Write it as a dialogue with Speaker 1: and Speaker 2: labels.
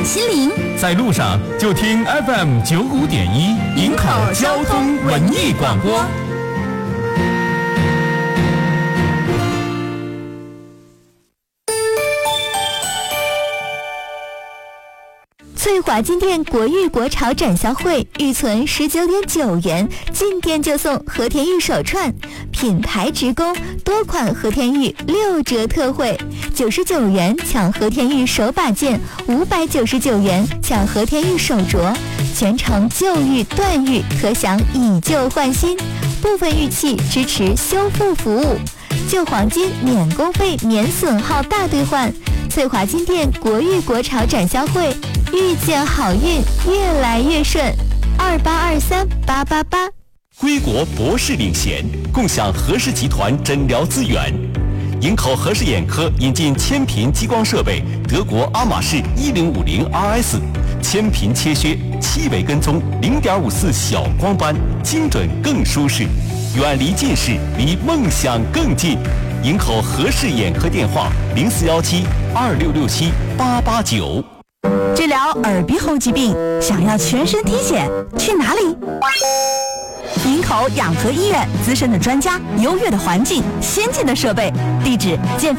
Speaker 1: 心灵。
Speaker 2: 在路上就听 FM95.1营口交通文艺广播。
Speaker 3: 翠华金店国誉国潮展销会预存19.9元，进店就送和田玉手串，品牌直供，多款和田玉6折特惠，99元抢和田玉手把件，599元抢和田玉手镯，全程旧玉断玉，可享以旧换新，部分玉器支持修复服务，旧黄金免工费免损耗大兑换。翠华金店国誉国潮展销会，遇见好运，越来越顺。28238888。
Speaker 4: 归国博士领衔，共享和氏集团诊疗资源。营口和氏眼科引进千频激光设备，德国阿玛士1050 RS， 千频切削，7维跟踪，0.54小光斑，精准更舒适，远离近视，离梦想更近。营口和氏眼科电话041726678889。
Speaker 5: 治疗耳鼻喉疾病，想要全身体检，去哪里？营口养和医院，资深的专家，优越的环境，先进的设备，地址建